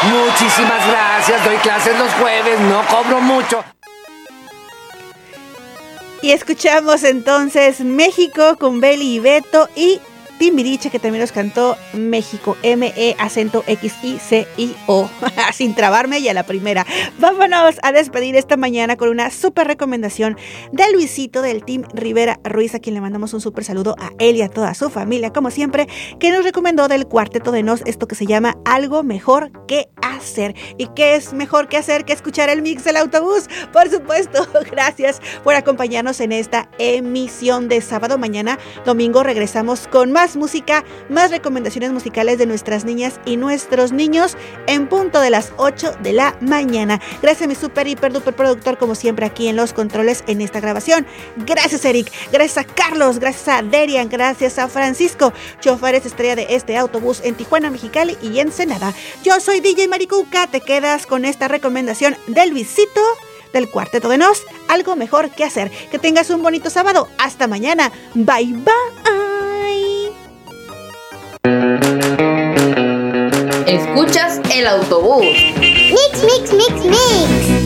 Muchísimas gracias, doy clases los jueves, no cobro mucho. Y escuchamos entonces México con Beli y Beto y Timbiriche, que también nos cantó México, M-E, acento X-I-C-I-O, sin trabarme y a la primera. Vámonos a despedir esta mañana con una súper recomendación de Luisito del Team Rivera Ruiz, a quien le mandamos un súper saludo a él y a toda su familia, como siempre, que nos recomendó del Cuarteto de Nos esto que se llama Algo Mejor que Hacer. ¿Y qué es mejor que hacer que escuchar el mix del autobús? Por supuesto, gracias por acompañarnos en esta emisión de sábado. Mañana, domingo, regresamos con más música, más recomendaciones musicales de nuestras niñas y nuestros niños en punto de las 8 de la mañana. Gracias a mi super hiper duper productor, como siempre, aquí en los controles en esta grabación. Gracias, Eric, gracias a Carlos, gracias a Derian, gracias a Francisco, choferes estrella de este autobús en Tijuana, Mexicali y Ensenada. Yo soy DJ Maricuca, te quedas con esta recomendación de Luisito del Cuarteto de Nos, Algo Mejor que Hacer. Que tengas un bonito sábado. Hasta mañana. Bye, bye. Escuchas el autobús. Mix, mix, mix, mix.